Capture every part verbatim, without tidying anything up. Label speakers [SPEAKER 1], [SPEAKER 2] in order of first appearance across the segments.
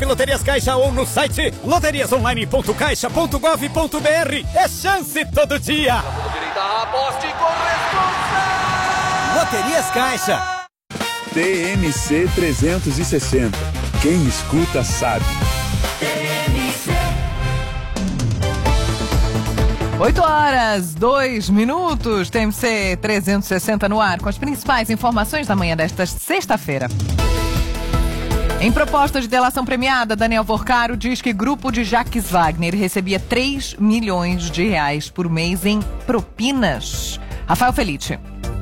[SPEAKER 1] Loterias Caixa ou no site loterias online ponto caixa ponto gov ponto br. É chance todo dia.
[SPEAKER 2] Aposte com responsa.
[SPEAKER 1] Loterias Caixa.
[SPEAKER 3] T M C trezentos e sessenta. Quem escuta sabe.
[SPEAKER 4] oito horas, dois minutos, T M C trezentos e sessenta no ar, com as principais informações da manhã desta sexta-feira. Em proposta de delação premiada, Daniel Porcaro diz que grupo de Jacques Wagner recebia três milhões de reais por mês em propinas. Rafael Felite.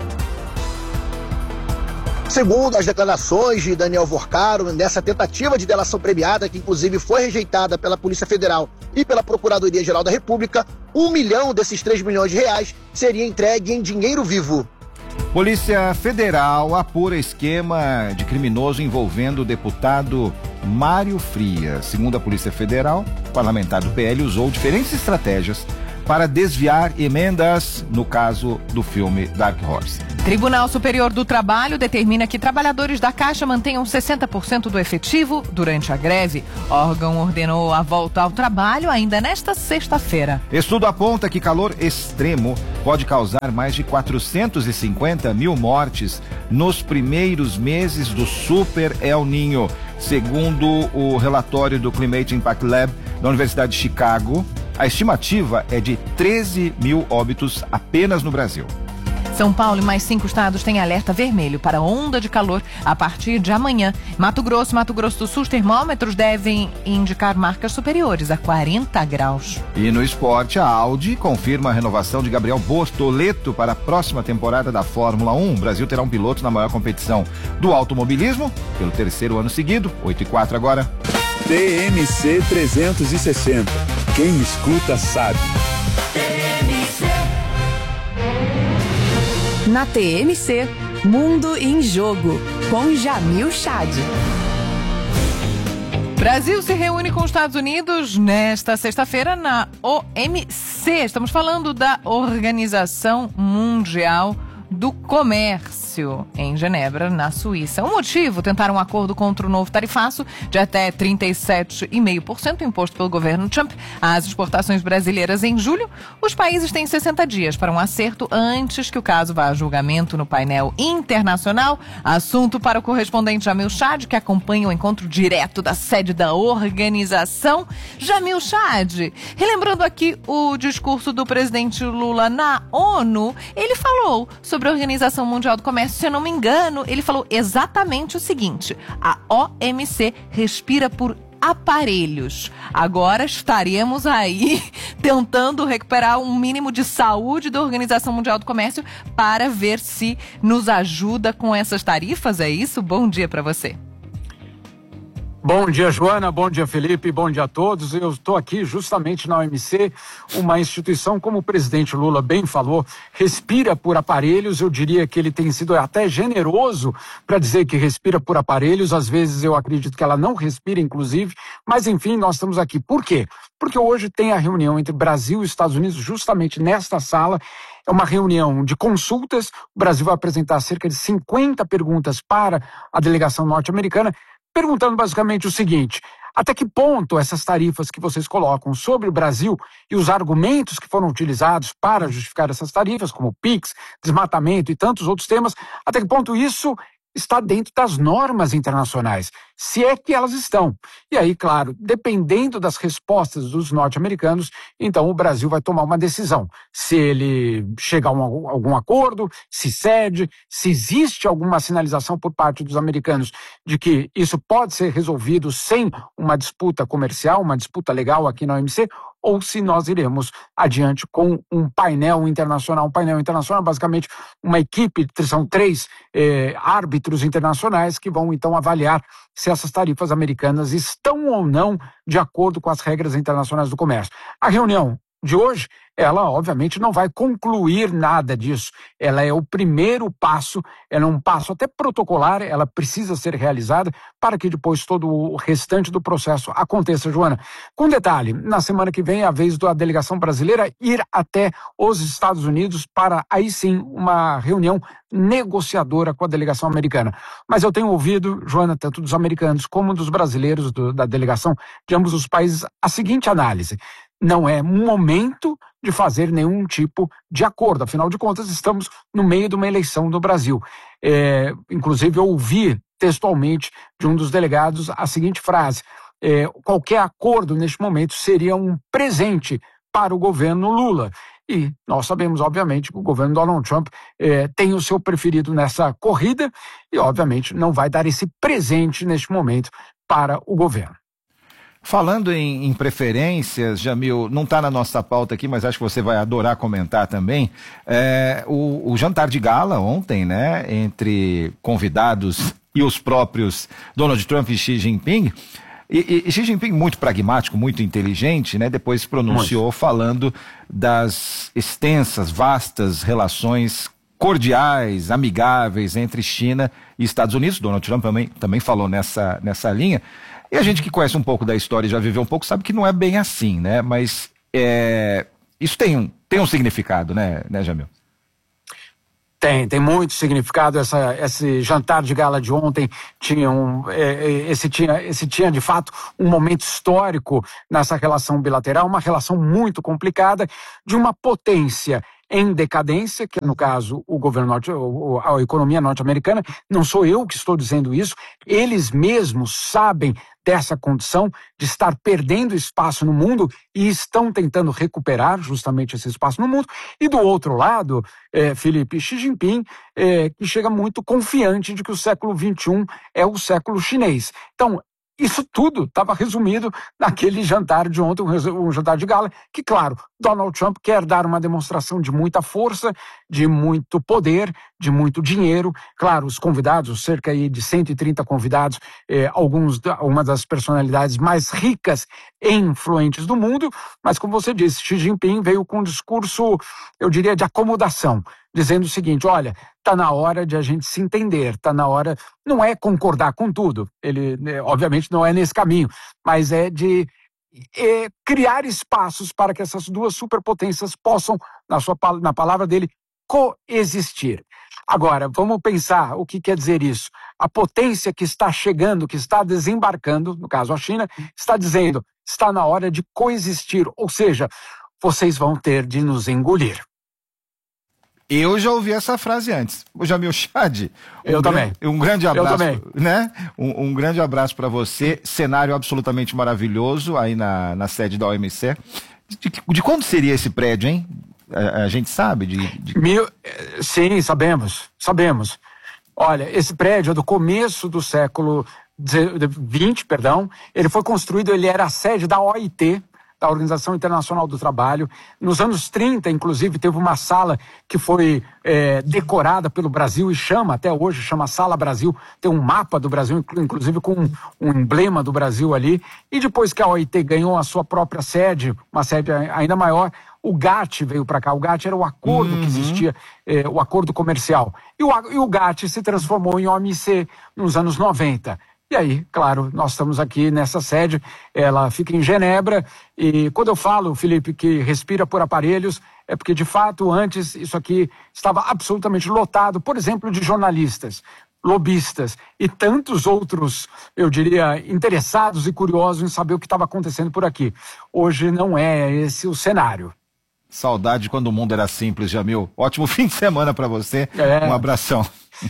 [SPEAKER 5] Segundo as declarações de Daniel Porcaro, nessa tentativa de delação premiada, que inclusive foi rejeitada pela Polícia Federal e pela Procuradoria-Geral da República, um milhão desses três milhões de reais seria entregue em dinheiro vivo.
[SPEAKER 6] Polícia Federal apura esquema de criminoso envolvendo o deputado Mário Frias. Segundo a Polícia Federal, o parlamentar do P L usou diferentes estratégias para desviar emendas no caso do filme Dark Horse.
[SPEAKER 4] Tribunal Superior do Trabalho determina que trabalhadores da Caixa mantenham sessenta por cento do efetivo durante a greve. O órgão ordenou a volta ao trabalho ainda nesta sexta-feira.
[SPEAKER 6] Estudo aponta que calor extremo pode causar mais de quatrocentos e cinquenta mil mortes nos primeiros meses do Super El Niño. Segundo o relatório do Climate Impact Lab da Universidade de Chicago, a estimativa é de treze mil óbitos apenas no Brasil.
[SPEAKER 4] São Paulo e mais cinco estados têm alerta vermelho para onda de calor a partir de amanhã. Mato Grosso, Mato Grosso do Sul, os termômetros devem indicar marcas superiores a quarenta graus.
[SPEAKER 6] E no esporte, a Audi confirma a renovação de Gabriel Bortoleto para a próxima temporada da Fórmula um. O Brasil terá um piloto na maior competição do automobilismo pelo terceiro ano seguido. oito e quatro agora.
[SPEAKER 3] T M C trezentos e sessenta. Quem escuta sabe.
[SPEAKER 7] Na T M C, Mundo em Jogo, com Jamil Chad.
[SPEAKER 4] Brasil se reúne com os Estados Unidos nesta sexta-feira na O M C. Estamos falando da Organização Mundial do Comércio, em Genebra, na Suíça. O motivo, tentar um acordo contra o novo tarifaço de até trinta e sete vírgula cinco por cento imposto pelo governo Trump às exportações brasileiras em julho. Os países têm sessenta dias para um acerto antes que o caso vá a julgamento no painel internacional. Assunto para o correspondente Jamil Chad, que acompanha o encontro direto da sede da organização. Jamil Chad, relembrando aqui o discurso do presidente Lula na ONU, ele falou sobre a Organização Mundial do Comércio, se eu não me engano, ele falou exatamente o seguinte: a O M C respira por aparelhos. Agora estaremos aí tentando recuperar um mínimo de saúde da Organização Mundial do Comércio para ver se nos ajuda com essas tarifas. É isso? Bom dia para você.
[SPEAKER 8] Bom dia, Joana, bom dia, Felipe, bom dia a todos. Eu estou aqui justamente na O M C, uma instituição, como o presidente Lula bem falou, respira por aparelhos. Eu diria que ele tem sido até generoso para dizer que respira por aparelhos. Às vezes eu acredito que ela não respira, inclusive, mas enfim, nós estamos aqui. Por quê? Porque hoje tem a reunião entre Brasil e Estados Unidos, justamente nesta sala. É uma reunião de consultas. O Brasil vai apresentar cerca de cinquenta perguntas para a delegação norte-americana, perguntando basicamente o seguinte: até que ponto essas tarifas que vocês colocam sobre o Brasil e os argumentos que foram utilizados para justificar essas tarifas, como PIX, desmatamento e tantos outros temas, até que ponto isso está dentro das normas internacionais, se é que elas estão. E aí, claro, dependendo das respostas dos norte-americanos, então o Brasil vai tomar uma decisão. Se ele chega a um, algum acordo, se cede, se existe alguma sinalização por parte dos americanos de que isso pode ser resolvido sem uma disputa comercial, uma disputa legal aqui na O M C, ou se nós iremos adiante com um painel internacional. Um painel internacional, basicamente, uma equipe, são três eh, árbitros internacionais que vão, então, avaliar se essas tarifas americanas estão ou não de acordo com as regras internacionais do comércio. A reunião de hoje, ela obviamente não vai concluir nada disso. Ela é o primeiro passo, ela é um passo até protocolar, ela precisa ser realizada para que depois todo o restante do processo aconteça, Joana. Com detalhe, na semana que vem é a vez da delegação brasileira ir até os Estados Unidos para, aí sim, uma reunião negociadora com a delegação americana. Mas eu tenho ouvido, Joana, tanto dos americanos como dos brasileiros do, da delegação de ambos os países, a seguinte análise: não é momento de fazer nenhum tipo de acordo. Afinal de contas, estamos no meio de uma eleição no Brasil. É, inclusive, eu ouvi textualmente de um dos delegados a seguinte frase: é, qualquer acordo neste momento seria um presente para o governo Lula. E nós sabemos, obviamente, que o governo Donald Trump é, tem o seu preferido nessa corrida e, obviamente, não vai dar esse presente neste momento para o governo.
[SPEAKER 6] Falando em, em preferências, Jamil, não está na nossa pauta aqui, mas acho que você vai adorar comentar também. É, o, o jantar de gala ontem, né, entre convidados e os próprios Donald Trump e Xi Jinping. E, e Xi Jinping, muito pragmático, muito inteligente, né, depois se pronunciou muito. Falando das extensas, vastas relações cordiais, amigáveis entre China e Estados Unidos. Donald Trump também, também falou nessa, nessa linha. E a gente que conhece um pouco da história e já viveu um pouco sabe que não é bem assim, né? Mas é, isso tem um, tem um significado, né, né, Jamil?
[SPEAKER 8] Tem, tem muito significado. Essa, esse jantar de gala de ontem tinha, um, é, esse, tinha, esse tinha, de fato, um momento histórico nessa relação bilateral, uma relação muito complicada de uma potência em decadência, que é, no caso, o governo norte, a economia norte-americana. Não sou eu que estou dizendo isso, eles mesmos sabem dessa condição de estar perdendo espaço no mundo e estão tentando recuperar justamente esse espaço no mundo. E do outro lado, é, Felipe, Xi Jinping, é, que chega muito confiante de que o século vinte e um é o século chinês. Então, isso tudo estava resumido naquele jantar de ontem, um jantar de gala, que, claro, Donald Trump quer dar uma demonstração de muita força, de muito poder, de muito dinheiro. Claro, os convidados, cerca de cento e trinta convidados, eh, alguns, uma das personalidades mais ricas e influentes do mundo, mas, como você disse, Xi Jinping veio com um discurso, eu diria, de acomodação, dizendo o seguinte: olha, está na hora de a gente se entender, está na hora, não é concordar com tudo, ele, obviamente, não é nesse caminho, mas é de é, criar espaços para que essas duas superpotências possam, na, sua, na palavra dele, coexistir. Agora, vamos pensar o que quer dizer isso. A potência que está chegando, que está desembarcando, no caso a China, está dizendo, está na hora de coexistir, ou seja, vocês vão ter de nos engolir.
[SPEAKER 6] Eu já ouvi essa frase antes. O Jamil Chad. Um
[SPEAKER 8] eu também.
[SPEAKER 6] Um grande abraço.
[SPEAKER 8] Eu também.
[SPEAKER 6] Né? Um, um grande abraço para você. Cenário absolutamente maravilhoso aí na, na sede da O M C. De, de, de quando seria esse prédio, hein? A, a gente sabe? De, de...
[SPEAKER 8] Mil, sim, sabemos. Sabemos. Olha, esse prédio é do começo do século vinte, perdão. Ele foi construído, ele era a sede da O I T, da Organização Internacional do Trabalho. Nos anos trinta, inclusive, teve uma sala que foi é, decorada pelo Brasil e chama, até hoje, chama Sala Brasil. Tem um mapa do Brasil, inclusive com um, um emblema do Brasil ali. E depois que a O I T ganhou a sua própria sede, uma sede ainda maior, o GATT veio para cá. O GATT era o acordo uhum. que existia, é, o acordo comercial. E o, e o GATT se transformou em O M C nos anos noventa. E aí, claro, nós estamos aqui nessa sede, ela fica em Genebra, e quando eu falo, Felipe, que respira por aparelhos, é porque, de fato, antes isso aqui estava absolutamente lotado, por exemplo, de jornalistas, lobistas e tantos outros, eu diria, interessados e curiosos em saber o que estava acontecendo por aqui. Hoje não é esse o cenário.
[SPEAKER 6] Saudade quando o mundo era simples, Jamil. Ótimo fim de semana para você,
[SPEAKER 8] é.
[SPEAKER 6] Um abração.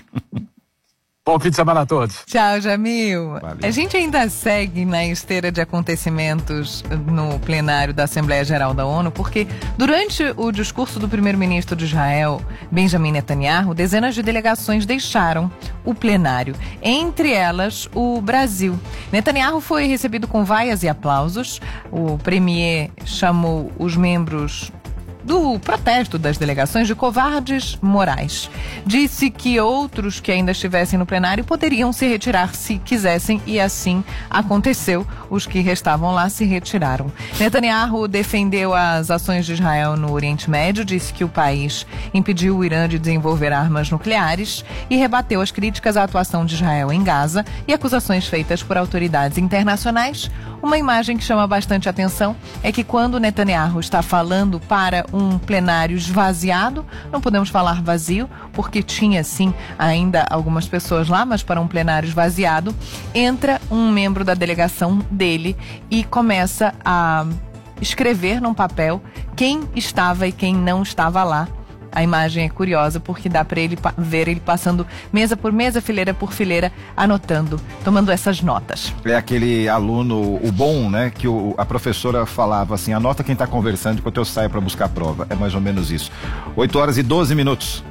[SPEAKER 8] Bom fim de semana a todos.
[SPEAKER 4] Tchau, Jamil.
[SPEAKER 6] Valeu.
[SPEAKER 4] A gente ainda segue na esteira de acontecimentos no plenário da Assembleia Geral da ONU, porque durante o discurso do primeiro-ministro de Israel, Benjamin Netanyahu, dezenas de delegações deixaram o plenário, entre elas o Brasil. Netanyahu foi recebido com vaias e aplausos. O premier chamou os membros do protesto das delegações de covardes morais. Disse que outros que ainda estivessem no plenário poderiam se retirar se quisessem e assim aconteceu. Os que restavam lá se retiraram. Netanyahu defendeu as ações de Israel no Oriente Médio, disse que o país impediu o Irã de desenvolver armas nucleares e rebateu as críticas à atuação de Israel em Gaza e acusações feitas por autoridades internacionais. Uma imagem que chama bastante atenção é que quando Netanyahu está falando para um plenário esvaziado, não podemos falar vazio, porque tinha sim ainda algumas pessoas lá, mas para um plenário esvaziado, entra um membro da delegação dele e começa a escrever num papel quem estava e quem não estava lá. A imagem é curiosa porque dá para ele ver ele passando mesa por mesa, fileira por fileira, anotando, tomando essas notas.
[SPEAKER 6] É aquele aluno, o bom, né, que o, a professora falava assim, anota quem está conversando enquanto eu saio para buscar a prova. É mais ou menos isso. oito horas e doze minutos.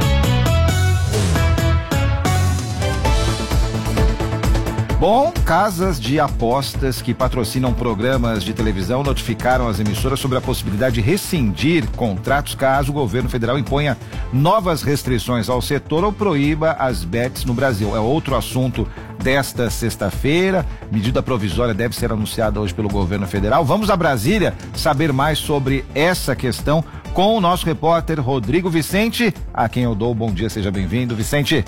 [SPEAKER 6] Bom, casas de apostas que patrocinam programas de televisão notificaram as emissoras sobre a possibilidade de rescindir contratos caso o governo federal imponha novas restrições ao setor ou proíba as bets no Brasil. É outro assunto desta sexta-feira. Medida provisória deve ser anunciada hoje pelo governo federal. Vamos a Brasília saber mais sobre essa questão com o nosso repórter Rodrigo Vicente, a quem eu dou o bom dia. Seja bem-vindo, Vicente.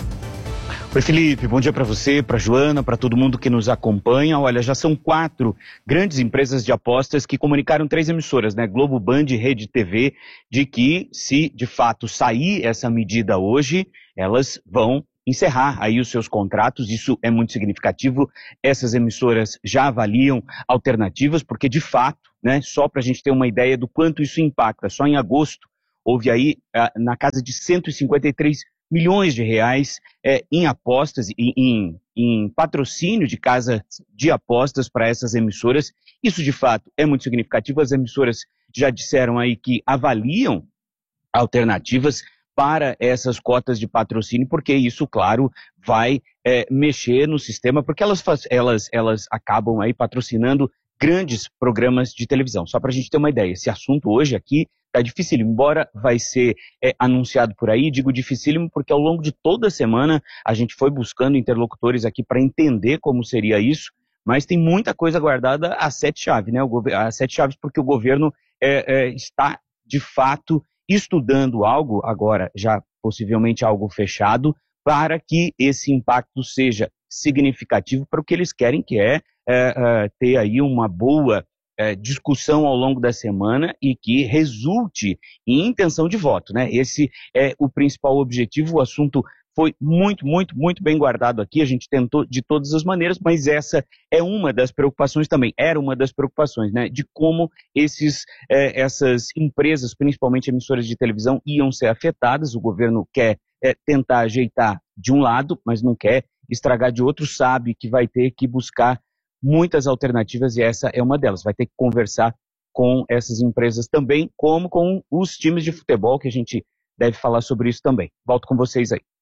[SPEAKER 2] Oi, Felipe, bom dia para você, para Joana, para todo mundo que nos acompanha. Olha, já são quatro grandes empresas de apostas que comunicaram três emissoras, né, Globo, Band e Rede T V, de que se de fato sair essa medida hoje, elas vão encerrar aí os seus contratos. Isso é muito significativo. Essas emissoras já avaliam alternativas, porque de fato, né, só para a gente ter uma ideia do quanto isso impacta, só em agosto houve aí ah, na casa de cento e cinquenta e três milhões de reais é, em apostas, em, em, em patrocínio de casa de apostas para essas emissoras. Isso, de fato, é muito significativo. As emissoras já disseram aí que avaliam alternativas para essas cotas de patrocínio, porque isso, claro, vai é, mexer no sistema, porque elas, faz, elas, elas acabam aí patrocinando grandes programas de televisão. Só para a gente ter uma ideia, esse assunto hoje aqui está dificílimo, embora vai ser é, anunciado por aí. Digo dificílimo porque ao longo de toda a semana a gente foi buscando interlocutores aqui para entender como seria isso, mas tem muita coisa guardada a sete chaves, né? O a sete chaves porque o governo é, é, está de fato estudando algo, agora já possivelmente algo fechado, para que esse impacto seja significativo para o que eles querem, que é, é, é ter aí uma boa É, discussão ao longo da semana e que resulte em intenção de voto, né? Esse é o principal objetivo. O assunto foi muito, muito, muito bem guardado aqui. A gente tentou de todas as maneiras, mas essa é uma das preocupações também, era uma das preocupações, né? De como esses, é, essas empresas, principalmente emissoras de televisão, iam ser afetadas. O governo quer é, tentar ajeitar de um lado, mas não quer estragar de outro, sabe que vai ter que buscar muitas alternativas e essa é uma delas. Vai ter que conversar com essas empresas também, como com os times de futebol, que a gente deve falar sobre isso também. Volto com vocês aí.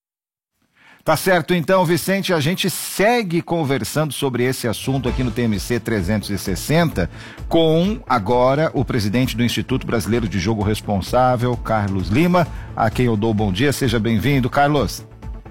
[SPEAKER 6] Tá certo, então, Vicente, a gente segue conversando sobre esse assunto aqui no T M C trezentos e sessenta com, agora, o presidente do Instituto Brasileiro de Jogo Responsável, Carlos Lima, a quem eu dou bom dia. Seja bem-vindo, Carlos.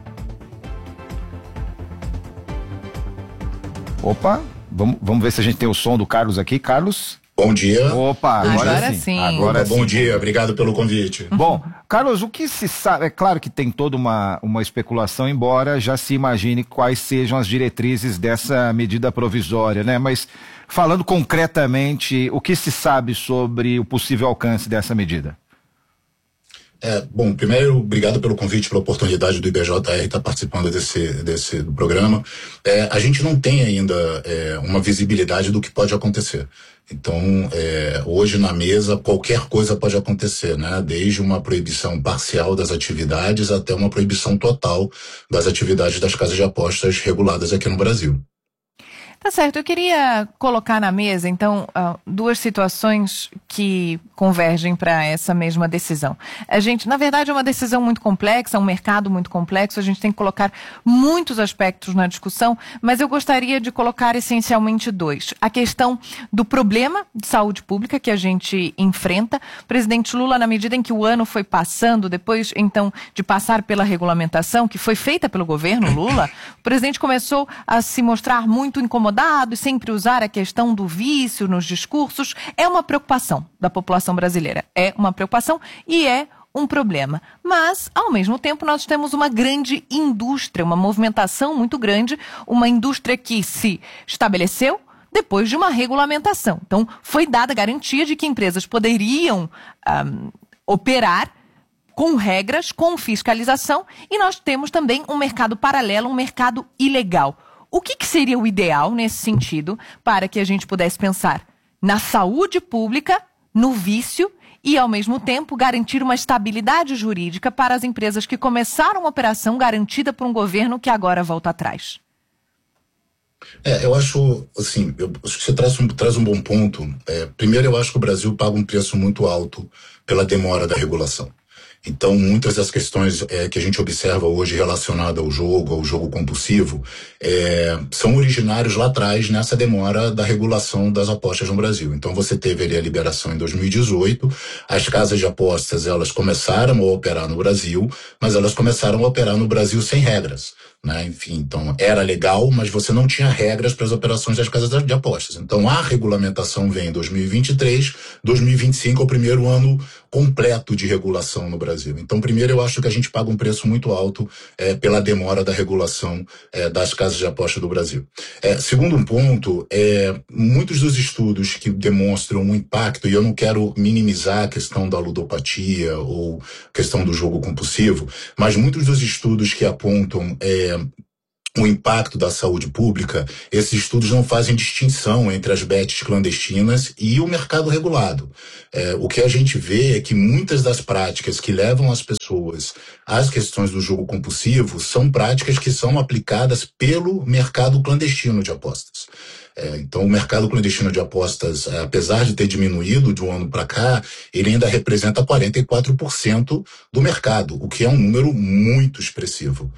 [SPEAKER 6] Opa, vamos, vamos ver se a gente tem o som do Carlos aqui. Carlos?
[SPEAKER 9] Bom dia.
[SPEAKER 6] Opa, agora,
[SPEAKER 4] agora
[SPEAKER 6] sim.
[SPEAKER 4] sim.
[SPEAKER 6] Agora
[SPEAKER 9] Opa,
[SPEAKER 6] sim.
[SPEAKER 9] Bom dia, obrigado pelo convite.
[SPEAKER 6] Bom, Carlos, o que se sabe, é claro que tem toda uma, uma especulação, embora já se imagine quais sejam as diretrizes dessa medida provisória, né? Mas falando concretamente, o que se sabe sobre o possível alcance dessa medida?
[SPEAKER 9] É, bom, primeiro, obrigado pelo convite, pela oportunidade do I B J R estar participando desse, desse do programa. É, a gente não tem ainda é, uma visibilidade do que pode acontecer. Então, é, hoje na mesa, qualquer coisa pode acontecer, né? Desde uma proibição parcial das atividades até uma proibição total das atividades das casas de apostas reguladas aqui no Brasil.
[SPEAKER 4] Tá certo, eu queria colocar na mesa, então, uh, duas situações que convergem para essa mesma decisão. A gente, na verdade, é uma decisão muito complexa, um mercado muito complexo, a gente tem que colocar muitos aspectos na discussão, mas eu gostaria de colocar essencialmente dois. A questão do problema de saúde pública que a gente enfrenta. O presidente Lula, na medida em que o ano foi passando, depois, então, de passar pela regulamentação, que foi feita pelo governo Lula, o presidente começou a se mostrar muito incomodado e sempre usar a questão do vício nos discursos. É uma preocupação da população brasileira. É uma preocupação e é um problema. Mas, ao mesmo tempo, nós temos uma grande indústria, uma movimentação muito grande, uma indústria que se estabeleceu depois de uma regulamentação. Então, foi dada a garantia de que empresas poderiam um, operar com regras, com fiscalização, e nós temos também um mercado paralelo, um mercado ilegal. O que, que seria o ideal nesse sentido para que a gente pudesse pensar na saúde pública, no vício e, ao mesmo tempo, garantir uma estabilidade jurídica para as empresas que começaram uma operação garantida por um governo que agora volta atrás?
[SPEAKER 9] É, eu acho, assim, eu acho que você traz um, traz um bom ponto. É, primeiro, eu acho que o Brasil paga um preço muito alto pela demora da regulação. Então, muitas das questões é, que a gente observa hoje relacionadas ao jogo, ao jogo compulsivo, é, são originários lá atrás nessa demora da regulação das apostas no Brasil. Então, você teve ali a liberação em dois mil e dezoito, as casas de apostas, elas começaram a operar no Brasil, mas elas começaram a operar no Brasil sem regras. Né? Enfim, então era legal, mas você não tinha regras para as operações das casas de apostas. Então a regulamentação vem em dois mil e vinte e três, dois mil e vinte e cinco é o primeiro ano completo de regulação no Brasil. Então, primeiro, eu acho que a gente paga um preço muito alto é, pela demora da regulação é, das casas de aposta do Brasil. É, segundo um ponto, é, muitos dos estudos que demonstram um impacto, e eu não quero minimizar a questão da ludopatia ou questão do jogo compulsivo, mas muitos dos estudos que apontam é, o impacto da saúde pública, esses estudos não fazem distinção entre as bets clandestinas e o mercado regulado. É, o que a gente vê é que muitas das práticas que levam as pessoas às questões do jogo compulsivo são práticas que são aplicadas pelo mercado clandestino de apostas. É, então, o mercado clandestino de apostas, apesar de ter diminuído de um ano para cá, ele ainda representa quarenta e quatro por cento do mercado, o que é um número muito expressivo.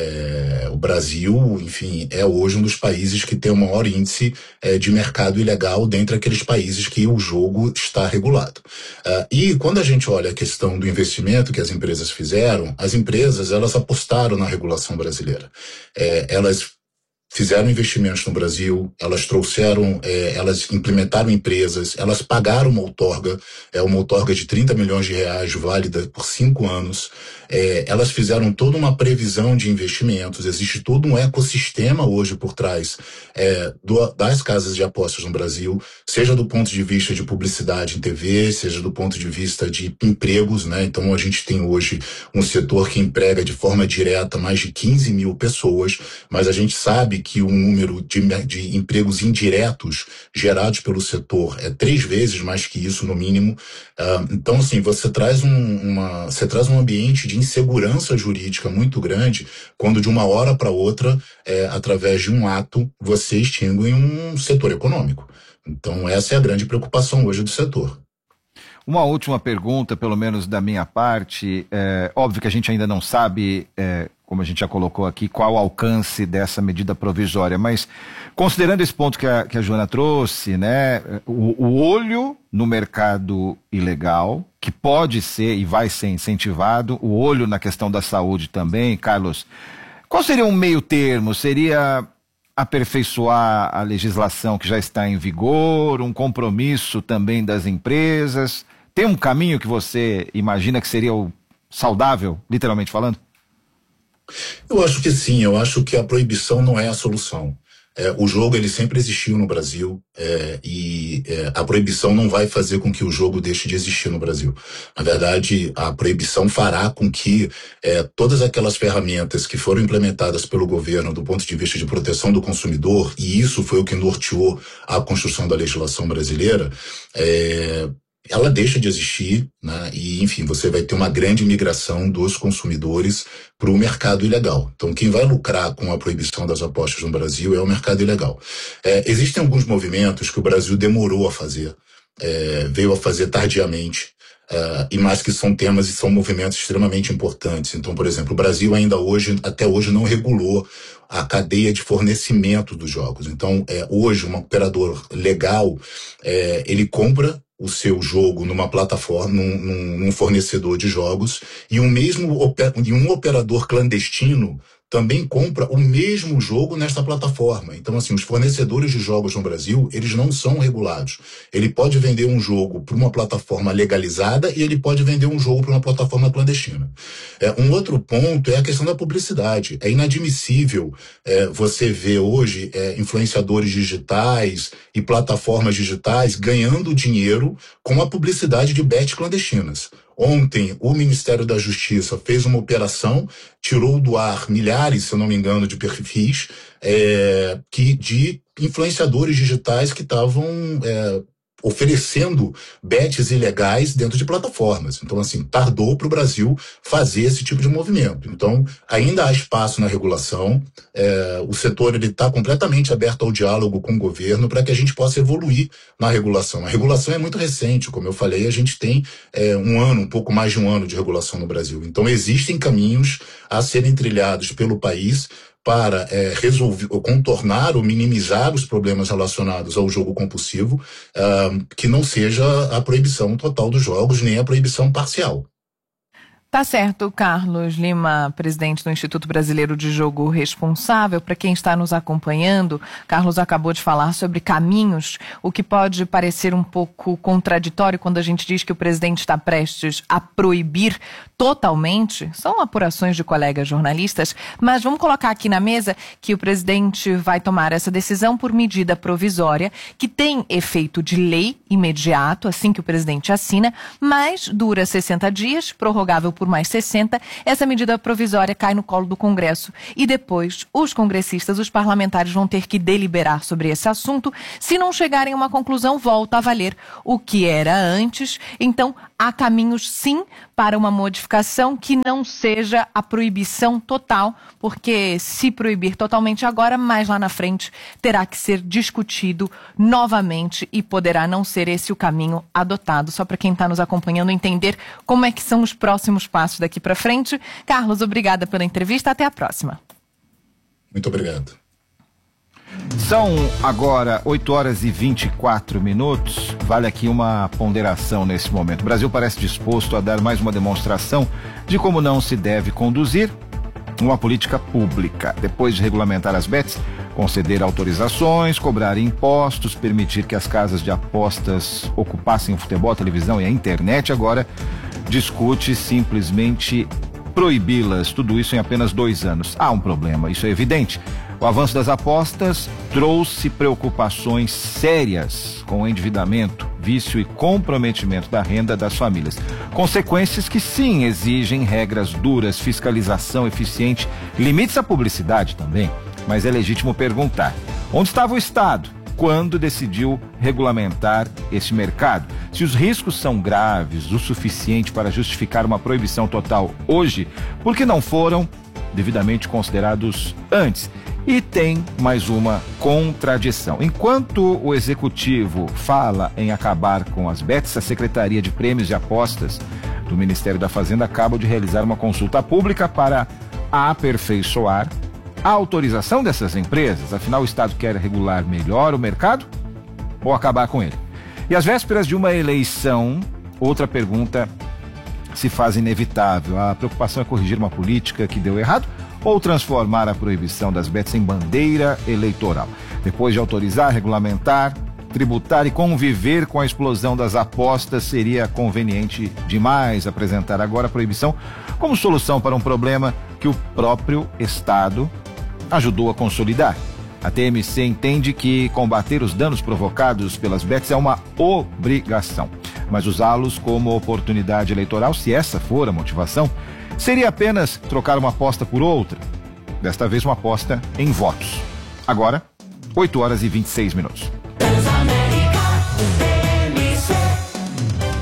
[SPEAKER 9] É, o Brasil, enfim, é hoje um dos países que tem o maior índice é, de mercado ilegal dentre aqueles países que o jogo está regulado. Uh, e quando a gente olha a questão do investimento que as empresas fizeram, as empresas, elas apostaram na regulação brasileira. É, elas fizeram investimentos no Brasil, elas trouxeram, é, elas implementaram empresas, elas pagaram uma outorga, é uma outorga de trinta milhões de reais, válida por cinco anos. É, elas fizeram toda uma previsão de investimentos, existe todo um ecossistema hoje por trás é, do, das casas de apostas no Brasil, seja do ponto de vista de publicidade em T V, seja do ponto de vista de empregos, né? Então a gente tem hoje um setor que emprega de forma direta mais de quinze mil pessoas, mas a gente sabe que o número de, de empregos indiretos gerados pelo setor é três vezes mais que isso, no mínimo. Uh, então, assim, você traz um, uma, você traz um ambiente de insegurança jurídica muito grande quando de uma hora para outra, é, através de um ato, você extingue um setor econômico. Então, essa é a grande preocupação hoje do setor.
[SPEAKER 6] Uma última pergunta, pelo menos da minha parte. É, óbvio que a gente ainda não sabe, é, como a gente já colocou aqui, qual o alcance dessa medida provisória, mas considerando esse ponto que a, que a Joana trouxe, né, o, o olho no mercado ilegal, que pode ser e vai ser incentivado, o olho na questão da saúde também, Carlos, qual seria um meio termo? Seria aperfeiçoar a legislação que já está em vigor, um compromisso também das empresas? Tem um caminho que você imagina que seria o saudável, literalmente falando?
[SPEAKER 9] Eu acho que sim, eu acho que a proibição não é a solução. É, o jogo, ele sempre existiu no Brasil, é, e é, a proibição não vai fazer com que o jogo deixe de existir no Brasil. Na verdade, a proibição fará com que é, todas aquelas ferramentas que foram implementadas pelo governo do ponto de vista de proteção do consumidor, e isso foi o que norteou a construção da legislação brasileira, é, ela deixa de existir, né? E, enfim, você vai ter uma grande migração dos consumidores para o mercado ilegal. Então, quem vai lucrar com a proibição das apostas no Brasil é o mercado ilegal. É, existem alguns movimentos que o Brasil demorou a fazer, é, veio a fazer tardiamente, Uh, e mais que são temas e são movimentos extremamente importantes. Então, por exemplo, o Brasil ainda hoje, até hoje, não regulou a cadeia de fornecimento dos jogos. Então, é, hoje, um operador legal, é, ele compra o seu jogo numa plataforma, num, num, num fornecedor de jogos, e um mesmo e um operador clandestino também compra o mesmo jogo nesta plataforma. Então, assim, os fornecedores de jogos no Brasil, eles não são regulados. Ele pode vender um jogo para uma plataforma legalizada e ele pode vender um jogo para uma plataforma clandestina. É, um outro ponto é a questão da publicidade. É inadmissível é, você ver hoje é, influenciadores digitais e plataformas digitais ganhando dinheiro com a publicidade de bets clandestinas. Ontem, o Ministério da Justiça fez uma operação, tirou do ar milhares, se eu não me engano, de perfis é, que, de influenciadores digitais que estavam é, oferecendo bets ilegais dentro de plataformas. Então, assim, tardou para o Brasil fazer esse tipo de movimento. Então, ainda há espaço na regulação. É, o setor está completamente aberto ao diálogo com o governo para que a gente possa evoluir na regulação. A regulação é muito recente, como eu falei, a gente tem é, um ano, um pouco mais de um ano de regulação no Brasil. Então, existem caminhos a serem trilhados pelo país para é, resolver, contornar ou minimizar os problemas relacionados ao jogo compulsivo, uh, que não seja a proibição total dos jogos, nem a proibição parcial.
[SPEAKER 4] Tá certo, Carlos Lima, presidente do Instituto Brasileiro de Jogo Responsável. Para quem está nos acompanhando, Carlos acabou de falar sobre caminhos, o que pode parecer um pouco contraditório quando a gente diz que o presidente está prestes a proibir totalmente. São apurações de colegas jornalistas, mas vamos colocar aqui na mesa que o presidente vai tomar essa decisão por medida provisória, que tem efeito de lei imediato, assim que o presidente assina, mas dura sessenta dias, prorrogável por por mais sessenta, essa medida provisória cai no colo do Congresso e depois os congressistas, os parlamentares vão ter que deliberar sobre esse assunto. Se não chegarem a uma conclusão, volta a valer o que era antes. Então, há caminhos sim para uma modificação que não seja a proibição total, porque se proibir totalmente agora, mais lá na frente terá que ser discutido novamente e poderá não ser esse o caminho adotado. Só para quem está nos acompanhando entender como é que são os próximos passos daqui para frente. Carlos, obrigada pela entrevista. Até a próxima.
[SPEAKER 9] Muito obrigado.
[SPEAKER 6] São agora oito horas e vinte e quatro minutos. Vale aqui uma ponderação nesse momento. O Brasil parece disposto a dar mais uma demonstração de como não se deve conduzir uma política pública. Depois de regulamentar as bets, conceder autorizações, cobrar impostos, permitir que as casas de apostas ocupassem o futebol, a televisão e a internet, agora discute simplesmente proibi-las. Tudo isso em apenas dois anos. Há um problema, isso é evidente. O avanço das apostas trouxe preocupações sérias com o endividamento, vício e comprometimento da renda das famílias. Consequências que sim exigem regras duras, fiscalização eficiente, limites à publicidade também. Mas é legítimo perguntar: onde estava o Estado quando decidiu regulamentar esse mercado? Se os riscos são graves o suficiente para justificar uma proibição total hoje, por que não foram devidamente considerados antes? E tem mais uma contradição. Enquanto o executivo fala em acabar com as bets, a Secretaria de Prêmios e Apostas do Ministério da Fazenda acaba de realizar uma consulta pública para aperfeiçoar a autorização dessas empresas. Afinal, o Estado quer regular melhor o mercado ou acabar com ele? E às vésperas de uma eleição, outra pergunta se faz inevitável. A preocupação é corrigir uma política que deu errado ou transformar a proibição das bets em bandeira eleitoral? Depois de autorizar, regulamentar, tributar e conviver com a explosão das apostas, seria conveniente demais apresentar agora a proibição como solução para um problema que o próprio Estado ajudou a consolidar. A T M C entende que combater os danos provocados pelas bets é uma obrigação, mas usá-los como oportunidade eleitoral, se essa for a motivação, seria apenas trocar uma aposta por outra, desta vez uma aposta em votos. Agora, oito horas e vinte e seis minutos.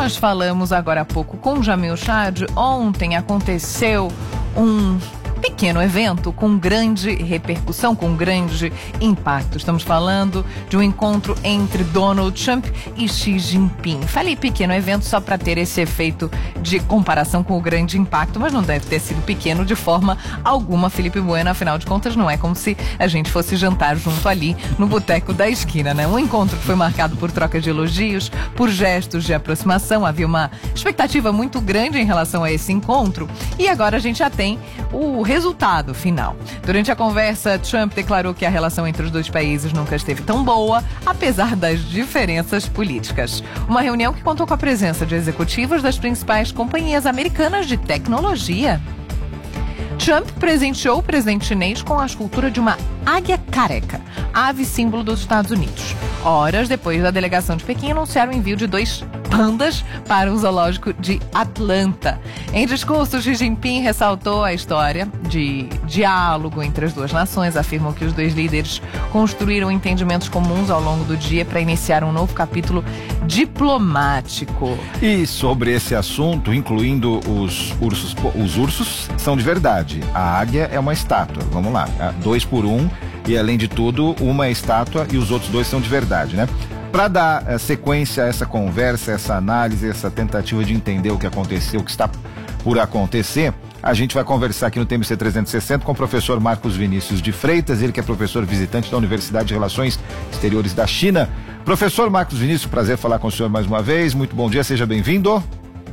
[SPEAKER 4] nós falamos agora há pouco com Jamil Chad, ontem aconteceu um pequeno evento com grande repercussão, com grande impacto. Estamos falando de um encontro entre Donald Trump e Xi Jinping. Falei pequeno evento só para ter esse efeito de comparação com o grande impacto, mas não deve ter sido pequeno de forma alguma, Felipe Bueno. Afinal de contas, não é como se a gente fosse jantar junto ali no boteco da esquina, né? Um encontro que foi marcado por troca de elogios, por gestos de aproximação. Havia uma expectativa muito grande em relação a esse encontro e agora a gente já tem o resultado final. Durante a conversa, Trump declarou que a relação entre os dois países nunca esteve tão boa, apesar das diferenças políticas. Uma reunião que contou com a presença de executivos das principais companhias americanas de tecnologia. Trump presenteou o presidente chinês com a escultura de uma águia careca, ave símbolo dos Estados Unidos. Horas depois da delegação de Pequim anunciar o envio de dois pandas para o zoológico de Atlanta. Em discurso, Xi Jinping ressaltou a história de diálogo entre as duas nações, afirmou que os dois líderes construíram entendimentos comuns ao longo do dia para iniciar um novo capítulo diplomático.
[SPEAKER 6] E sobre esse assunto, incluindo os ursos, os ursos são de verdade. A águia é uma estátua. Vamos lá, dois por um e além de tudo uma estátua e os outros dois são de verdade, né? Para dar uh, sequência a essa conversa, essa análise, essa tentativa de entender o que aconteceu, o que está por acontecer, a gente vai conversar aqui no T M C trezentos e sessenta com o professor Marcos Vinícius de Freitas, ele que é professor visitante da Universidade de Relações Exteriores da China. Professor Marcos Vinícius, prazer falar com o senhor mais uma vez, muito bom dia, seja bem-vindo.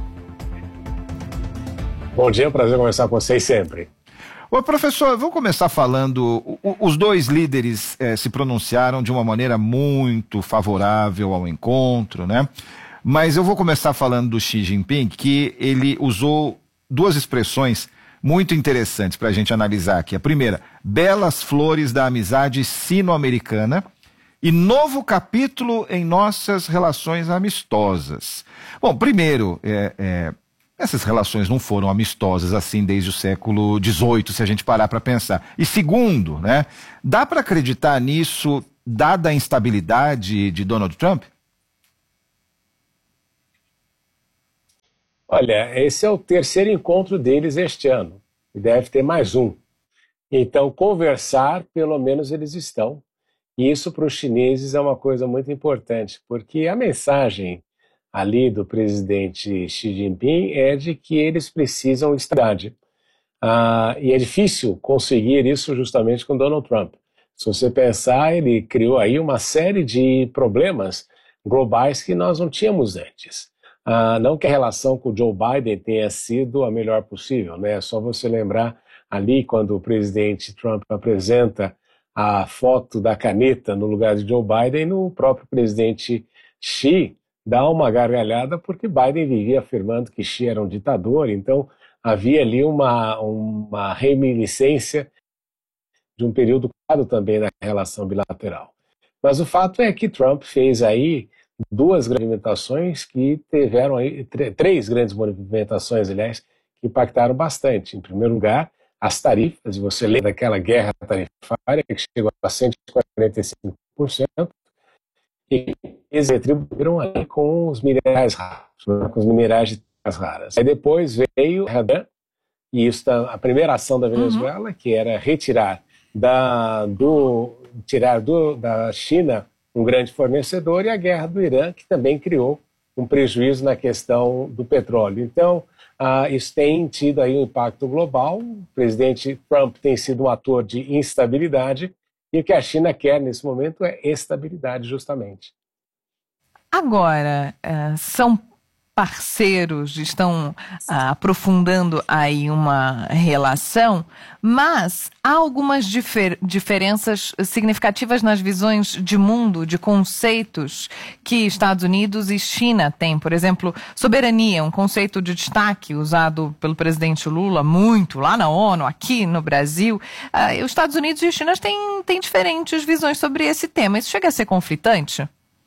[SPEAKER 10] Bom dia, é um prazer conversar com vocês sempre.
[SPEAKER 6] Ô, professor, vamos começar falando, o, os dois líderes eh, se pronunciaram de uma maneira muito favorável ao encontro, né? Mas eu vou começar falando do Xi Jinping, que ele usou duas expressões muito interessantes para a gente analisar aqui. A primeira, belas flores da amizade sino-americana e novo capítulo em nossas relações amistosas. Bom, primeiro, é... é essas relações não foram amistosas assim desde o século dezoito, se a gente parar para pensar. E segundo, né, dá para acreditar nisso, dada a instabilidade de Donald Trump?
[SPEAKER 10] Olha, esse é o terceiro encontro deles este ano. E deve ter mais um. Então, conversar, pelo menos eles estão. E isso para os chineses é uma coisa muito importante, porque a mensagem ali do presidente Xi Jinping é de que eles precisam de estabilidade. Ah, e é difícil conseguir isso justamente com Donald Trump. Se você pensar, ele criou aí uma série de problemas globais que nós não tínhamos antes. Ah, não que a relação com o Joe Biden tenha sido a melhor possível, né? É só você lembrar ali quando o presidente Trump apresenta a foto da caneta no lugar de Joe Biden, o próprio presidente Xi dá uma gargalhada porque Biden vivia afirmando que Xi era um ditador, então havia ali uma, uma reminiscência de um período claro também na relação bilateral. Mas o fato é que Trump fez aí duas grandes movimentações que tiveram aí, três grandes movimentações, aliás, que impactaram bastante. Em primeiro lugar, as tarifas, e você lembra daquela guerra tarifária que chegou a cento e quarenta e cinco por cento, e eles retribuíram aí com os minerais raros, né, com os minerais de terras raras. Aí depois veio e isso tá, a primeira ação da Venezuela, uhum. que era retirar da, do, tirar do, da China um grande fornecedor, e a guerra do Irã, que também criou um prejuízo na questão do petróleo. Então, ah, isso tem tido aí um impacto global. O presidente Trump tem sido um ator de instabilidade, e o que a China quer nesse momento é estabilidade, justamente.
[SPEAKER 4] Agora, uh, são parceiros, estão uh, aprofundando aí uma relação, mas há algumas difer- diferenças significativas nas visões de mundo, de conceitos que Estados Unidos e China têm. Por exemplo, soberania, um conceito de destaque usado pelo presidente Lula muito lá na ONU, aqui no Brasil. Uh, os Estados Unidos e a China têm, têm diferentes visões sobre esse tema. Isso chega a ser conflitante?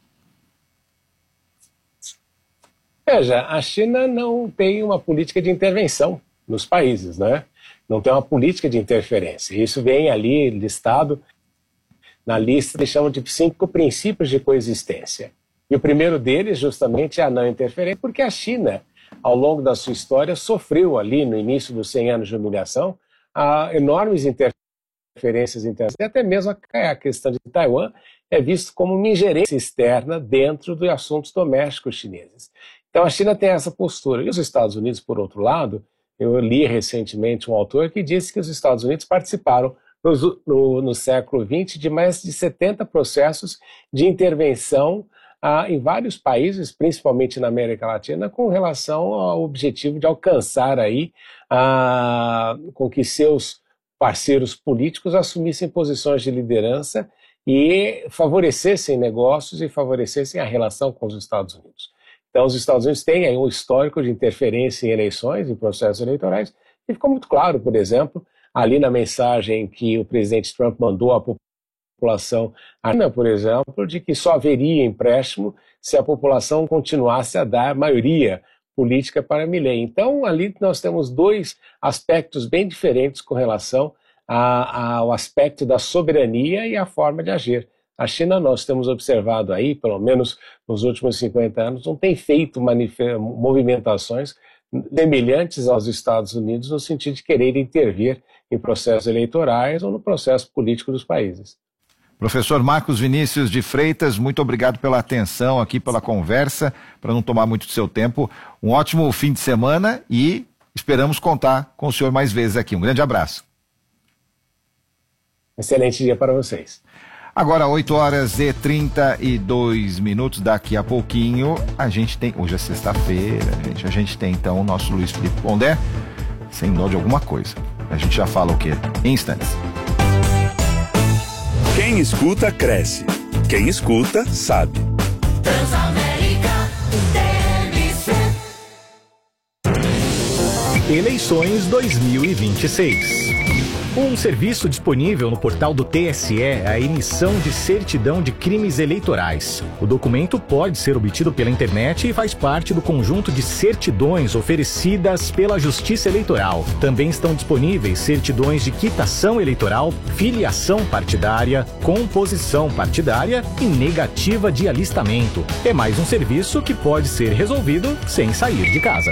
[SPEAKER 10] Veja, a China não tem uma política de intervenção nos países, né? Não tem uma política de interferência. Isso vem ali listado na lista, eles chamam de cinco princípios de coexistência. E o primeiro deles, justamente, é a não interferência, porque a China, ao longo da sua história, sofreu ali, no início dos cem anos de humilhação, a enormes interferências internacionais. E até mesmo a questão de Taiwan é visto como uma ingerência externa dentro dos assuntos domésticos chineses. Então a China tem essa postura. E os Estados Unidos, por outro lado, eu li recentemente um autor que disse que os Estados Unidos participaram no, no, no século vinte de mais de setenta processos de intervenção ah, em vários países, principalmente na América Latina, com relação ao objetivo de alcançar aí, ah, com que seus parceiros políticos assumissem posições de liderança e favorecessem negócios e favorecessem a relação com os Estados Unidos. Então, os Estados Unidos têm aí um histórico de interferência em eleições, em processos eleitorais, e ficou muito claro, por exemplo, ali na mensagem que o presidente Trump mandou à população, por exemplo, de que só haveria empréstimo se a população continuasse a dar maioria política para Milei. Então, ali nós temos dois aspectos bem diferentes com relação a, ao aspecto da soberania e a forma de agir. A China, nós temos observado aí, pelo menos nos últimos cinquenta anos, não tem feito movimentações semelhantes aos Estados Unidos no sentido de querer intervir em processos eleitorais ou no processo político dos países.
[SPEAKER 6] Professor Marcos Vinícius de Freitas, muito obrigado pela atenção aqui, pela conversa, para não tomar muito do seu tempo. Um ótimo fim de semana e esperamos contar com o senhor mais vezes aqui. Um grande abraço.
[SPEAKER 10] Excelente dia para vocês.
[SPEAKER 6] Agora, oito horas e trinta e dois minutos, daqui a pouquinho, a gente tem, hoje é sexta-feira, gente, a gente tem então o nosso Luiz Felipe Pondé, sem dó de alguma coisa. A gente já fala o quê? Em instantes.
[SPEAKER 3] Quem escuta, cresce. Quem escuta, sabe.
[SPEAKER 11] Transamérica T M C. Eleições dois mil e vinte e seis. Um serviço disponível no portal do T S E é a emissão de certidão de crimes eleitorais. O documento pode ser obtido pela internet e faz parte do conjunto de certidões oferecidas pela Justiça Eleitoral. Também estão disponíveis certidões de quitação eleitoral, filiação partidária, composição partidária e negativa de alistamento. É mais um serviço que pode ser resolvido sem sair de casa.